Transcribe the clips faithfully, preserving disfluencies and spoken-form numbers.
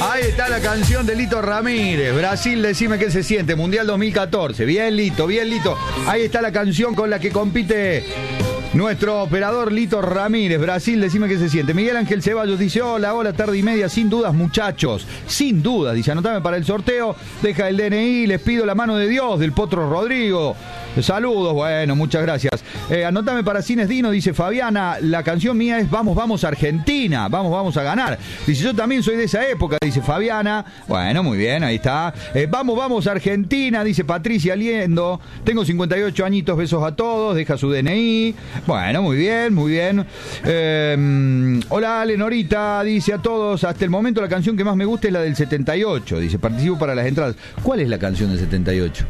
Ahí está la canción de Lito Ramírez. Brasil, decime qué se siente. Mundial dos mil catorce. Bien, Lito, bien, Lito. Ahí está la canción con la que compite nuestro operador Lito Ramírez. Brasil, decime qué se siente. Miguel Ángel Ceballos dice: hola, hola, tarde y media. Sin dudas, muchachos. Sin dudas. Dice: anotame para el sorteo. Deja el D N I. Les pido la mano de Dios, del Potro Rodrigo. Saludos, bueno, muchas gracias. Eh, anotame para Cines Dino, dice Fabiana. La canción mía es Vamos, vamos Argentina. Vamos, vamos a ganar. Dice: yo también soy de esa época, dice Fabiana. Bueno, muy bien, ahí está. Eh, vamos, vamos Argentina, dice Patricia Liendo. Tengo cincuenta y ocho añitos, besos a todos. Deja su D N I. Bueno, muy bien, muy bien. Eh, hola, Ale Norita, dice a todos. Hasta el momento la canción que más me gusta es la del setenta y ocho. Dice: participo para las entradas. ¿Cuál es la canción del setenta y ocho?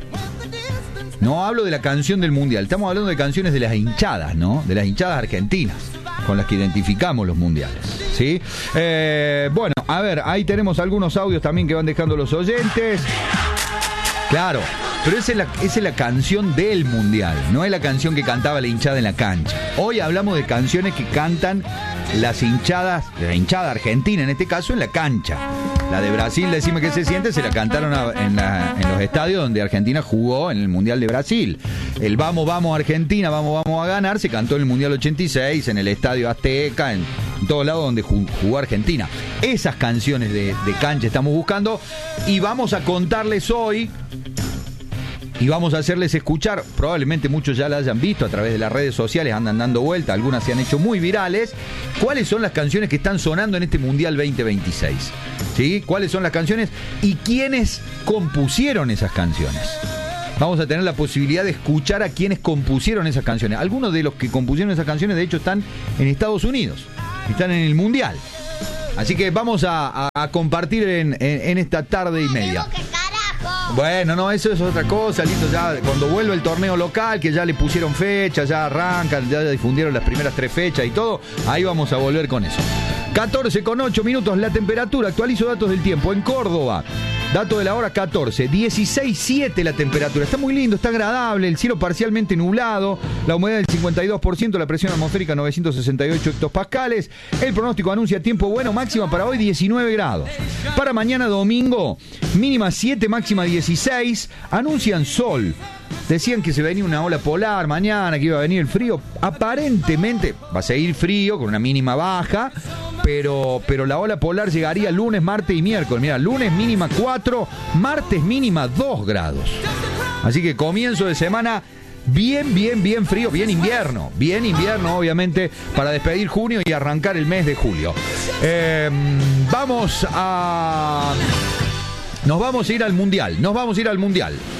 No hablo de la canción del Mundial, estamos hablando de canciones de las hinchadas, ¿no? De las hinchadas argentinas, con las que identificamos los mundiales, ¿sí? Eh, bueno, a ver, ahí tenemos algunos audios también que van dejando los oyentes. Claro, pero esa es, la, esa es la canción del Mundial, no es la canción que cantaba la hinchada en la cancha. Hoy hablamos de canciones que cantan las hinchadas, la hinchada argentina en este caso, en la cancha. La de Brasil, decime qué se siente, se la cantaron a, en, la, en los estadios donde Argentina jugó en el Mundial de Brasil. El Vamos, vamos Argentina, vamos, vamos a ganar, se cantó en el Mundial ochenta y seis, en el Estadio Azteca, en, en todos lados donde jugó Argentina. Esas canciones de, de cancha estamos buscando y vamos a contarles hoy. Y vamos a hacerles escuchar, probablemente muchos ya la hayan visto a través de las redes sociales, andan dando vuelta, algunas se han hecho muy virales. ¿Cuáles son las canciones que están sonando en este Mundial veinte veintiséis? ¿Sí? ¿Cuáles son las canciones y quiénes compusieron esas canciones? Vamos a tener la posibilidad de escuchar a quienes compusieron esas canciones. Algunos de los que compusieron esas canciones, de hecho, están en Estados Unidos, están en el Mundial. Así que vamos a, a, a compartir en, en, en esta tarde y media. Bueno, no, eso es otra cosa, listo, ya cuando vuelve el torneo local, que ya le pusieron fecha, ya arrancan, ya difundieron las primeras tres fechas y todo, ahí vamos a volver con eso. catorce con ocho minutos la temperatura, actualizo datos del tiempo en Córdoba. Dato de la hora catorce, dieciséis siete la temperatura. Está muy lindo, está agradable, el cielo parcialmente nublado, la humedad del cincuenta y dos por ciento, la presión atmosférica novecientos sesenta y ocho hectopascales. El pronóstico anuncia tiempo bueno, máxima para hoy diecinueve grados. Para mañana domingo, mínima siete, máxima dieciséis. Anuncian sol. Decían que se venía una ola polar mañana, que iba a venir el frío. Aparentemente va a seguir frío, con una mínima baja, pero, pero la ola polar llegaría lunes, martes y miércoles. Mira, lunes mínima cuatro, martes mínima dos grados. Así que comienzo de semana bien, bien, bien frío, bien invierno. Bien invierno, obviamente, para despedir junio y arrancar el mes de julio. Eh, vamos a... Nos vamos a ir al Mundial, nos vamos a ir al Mundial.